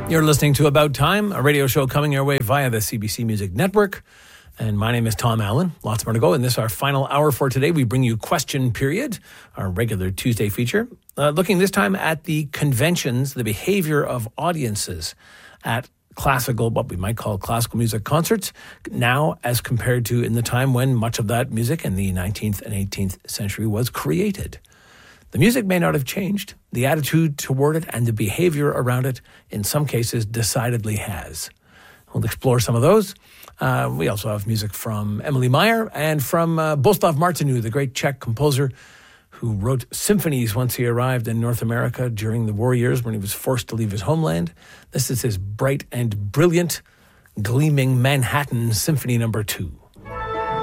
You're listening to About Time, a radio show coming your way via the CBC Music Network. And my name is Tom Allen. Lots more to go. In this, our final hour for today, we bring you Question Period, our regular Tuesday feature. Looking this time at the conventions, the behavior of audiences at classical, what we might call classical music concerts, now as compared to in the time when much of that music in the 19th and 18th century was created. The music may not have changed. The attitude toward it and the behavior around it, in some cases, decidedly has. We'll explore some of those. We also have music from Emily Meyer and from Bostav Martinu, the great Czech composer who wrote symphonies once he arrived in North America during the war years when he was forced to leave his homeland. This is his bright and brilliant, gleaming Manhattan Symphony No. 2.